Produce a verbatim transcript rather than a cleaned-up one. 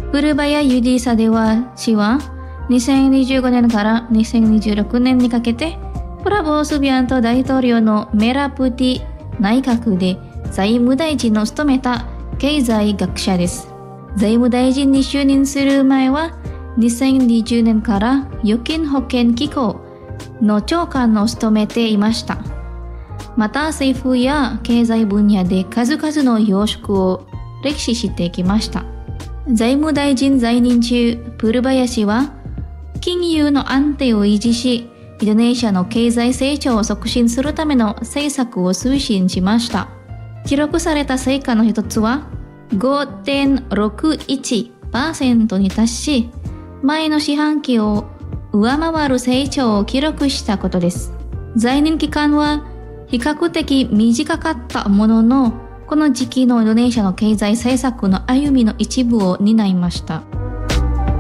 プルバヤ・ユディサデワ氏はにせんにじゅうごねんからにせんにじゅうろくねんにかけてプラボー・スビアント大統領のメラプティ内閣で財務大臣を務めた経済学者です。財務大臣に就任する前はにせんにじゅうねんから預金保険機構の長官を務めていました。また政府や経済分野で数々の要職を歴史してきました。財務大臣在任中、プルバヤ氏は金融の安定を維持し、インドネシアの経済成長を促進するための政策を推進しました。記録された成果の一つは ごてんろくいちパーセント に達し、前の四半期を上回る成長を記録したことです。在任期間は比較的短かったものの、この時期のインドネシアの経済政策の歩みの一部を担いました。